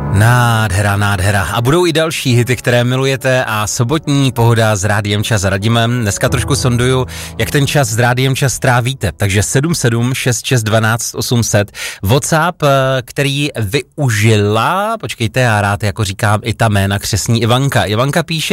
Nádhera. A budou i další hity, které milujete a sobotní pohoda s Rádiem Čas a Radimem. Dneska trošku sonduju, jak ten čas s Rádiem Čas trávíte. Takže 77 66 12 800 WhatsApp, který využila, počkejte, já rád jako říkám i ta jména křestní Ivanka. Ivanka píše: